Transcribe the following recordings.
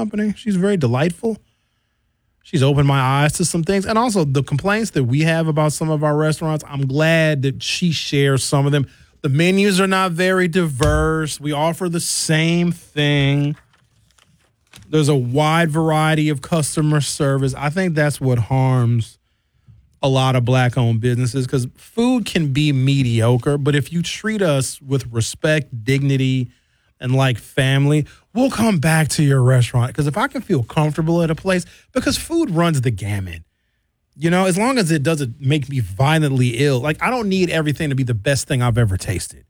company. She's very delightful. She's opened my eyes to some things. And also the complaints that we have about some of our restaurants, I'm glad that she shares some of them. The menus are not very diverse. We offer the same thing. There's a wide variety of customer service. I think that's what harms a lot of Black-owned businesses, because food can be mediocre, but if you treat us with respect, dignity, and like family, we'll come back to your restaurant. Because if I can feel comfortable at a place, because food runs the gamut, you know, as long as it doesn't make me violently ill. Like, I don't need everything to be the best thing I've ever tasted.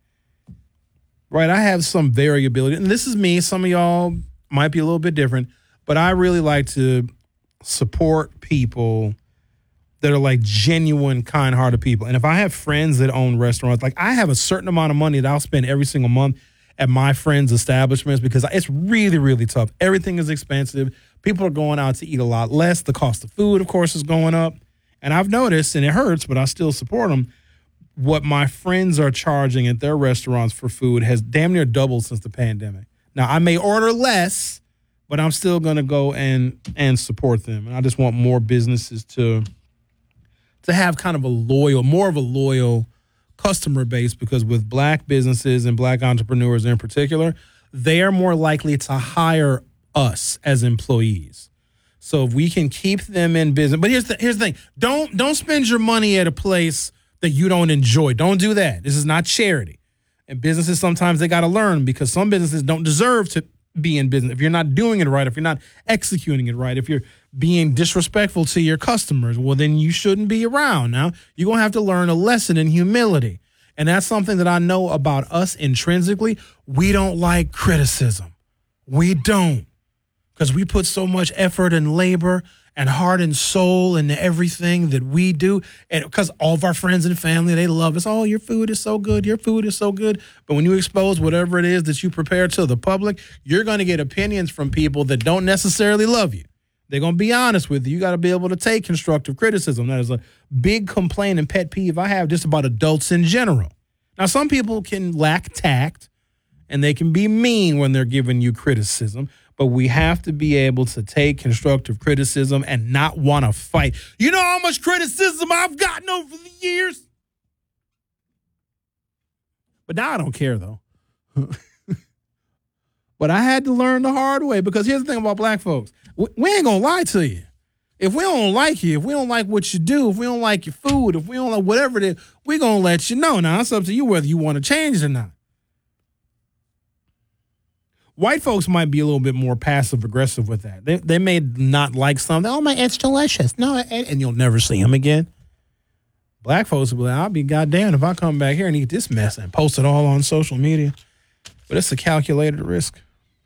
Right? I have some variability, and this is me. Some of y'all might be a little bit different, but I really like to support people that are like genuine, kind-hearted people. And if I have friends that own restaurants, like I have a certain amount of money that I'll spend every single month at my friends' establishments, because it's really, really tough. Everything is expensive. People are going out to eat a lot less. The cost of food, of course, is going up. And I've noticed, and it hurts, but I still support them, what my friends are charging at their restaurants for food has damn near doubled since the pandemic. Now, I may order less, but I'm still going to go and support them. And I just want more businesses to have kind of more of a loyal customer base, because with Black businesses and Black entrepreneurs in particular, they are more likely to hire us as employees. So if we can keep them in business, but here's the thing: don't spend your money at a place that you don't enjoy. Don't do that. This is not charity. And businesses, sometimes they got to learn, because some businesses don't deserve to be in business if you're not doing it right, if you're not executing it right, if you're being disrespectful to your customers, well, then you shouldn't be around. Now, you're going to have to learn a lesson in humility. And that's something that I know about us intrinsically. We don't like criticism. We don't. Because we put so much effort and labor and heart and soul into everything that we do. And because all of our friends and family, they love us. Oh, your food is so good. Your food is so good. But when you expose whatever it is that you prepare to the public, you're going to get opinions from people that don't necessarily love you. They're going to be honest with you. You got to be able to take constructive criticism. That is a big complaint and pet peeve I have just about adults in general. Now, some people can lack tact and they can be mean when they're giving you criticism, but we have to be able to take constructive criticism and not want to fight. You know how much criticism I've gotten over the years? But now I don't care, though. But I had to learn the hard way, because here's the thing about Black folks. We ain't going to lie to you. If we don't like you, if we don't like what you do, if we don't like your food, if we don't like whatever it is, we're going to let you know. Now, it's up to you whether you want to change it or not. White folks might be a little bit more passive-aggressive with that. They may not like something. Oh, my, it's delicious. No, and you'll never see them again. Black folks will be like, I'll be goddamn if I come back here and eat this mess and post it all on social media. But it's a calculated risk.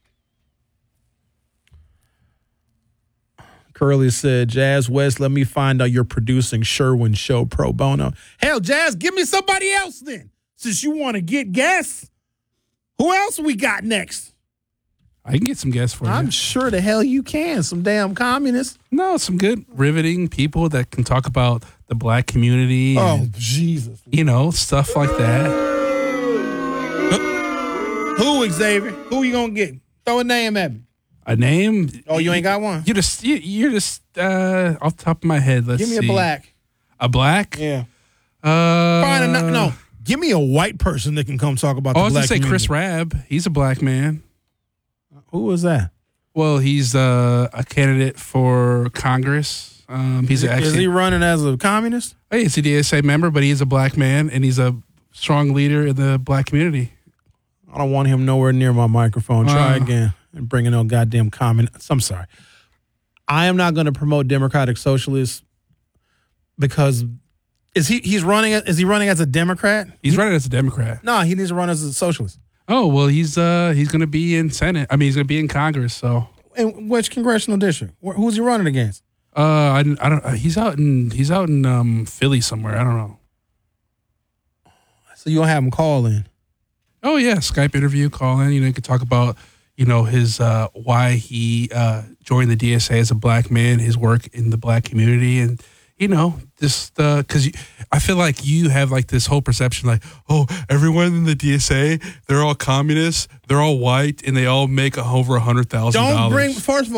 Curly said, Jazz West, let me find out you're producing Sherwin Show pro bono. Hell, Jazz, give me somebody else then, since you want to get guests. Who else we got next? I can get some guests for you. I'm sure the hell you can. Some damn communists. No, some good, riveting people that can talk about the Black community. Oh, Jesus. You know, stuff like that. Who, Xavier? Who you going to get? Throw a name at me. A name? Oh, you ain't got one? You're just off the top of my head. Let's see. Give me a Black. A Black? Yeah. No. Give me a white person that can come talk about the Black community. I was going to say Chris Rabb. He's a Black man. Who was that? Well, he's a candidate for Congress. Is he running as a communist? Oh, he's a DSA member, but he's a Black man, and he's a strong leader in the Black community. I don't want him nowhere near my microphone. Try again. And bringing no goddamn communists. I'm sorry. I am not going to promote Democratic Socialists because is he running as a Democrat? He's running as a Democrat. No, he needs to run as a socialist. Oh, well, he's going to be in Senate. I mean, he's going to be in Congress. So, in which congressional district? Who's he running against? I don't. He's out in Philly somewhere. I don't know. So you don't have him call in? Oh yeah, Skype interview, call in. You know, you could talk about his why he joined the DSA as a Black man, his work in the Black community, and just because I feel like you have like this whole perception like, oh, everyone in the DSA, they're all communists, they're all white, and they all make over $100,000. Don't bring, first of all,